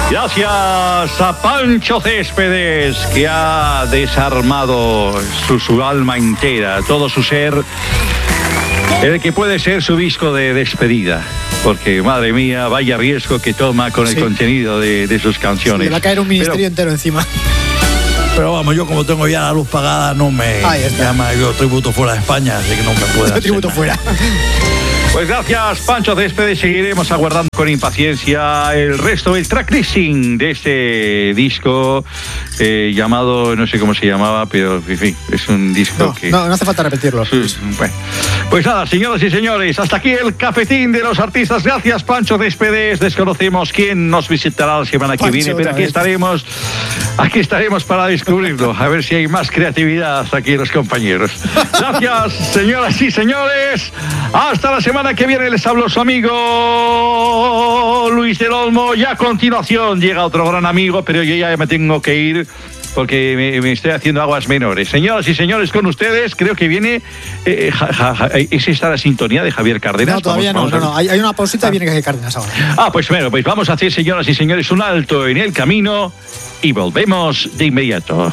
Gracias a Pancho Céspedes, que ha desarmado su alma entera, todo su ser, el que puede ser su disco de despedida. Porque, madre mía, vaya riesgo que toma con el contenido de sus canciones. Sí, le va a caer un ministerio entero encima. Pero vamos, yo como tengo ya la luz pagada, no me llama, yo tributo fuera de España, así que no me puedo hacer tributo fuera. Pues gracias, Pancho Céspedes. Seguiremos aguardando con impaciencia el resto del tracklisting de este disco llamado, no sé cómo se llamaba, pero en fin, es un disco que... No hace falta repetirlo. Bueno, pues nada, señoras y señores, hasta aquí el cafetín de los artistas. Gracias, Pancho Céspedes. Desconocemos quién nos visitará la semana que viene, pero aquí estaremos para descubrirlo. A ver si hay más creatividad aquí los compañeros. Gracias, señoras y señores. Hasta la semana que viene. Les hablo su amigo Luis del Olmo. Y a continuación llega otro gran amigo, pero yo ya me tengo que ir porque me estoy haciendo aguas menores. Señoras y señores, con ustedes creo que viene ¿es esta la sintonía de Javier Cárdenas? No, todavía no. Hay una pausita y viene Javier Cárdenas ahora. Pues bueno, pues vamos a hacer, señoras y señores, un alto en el camino y volvemos de inmediato.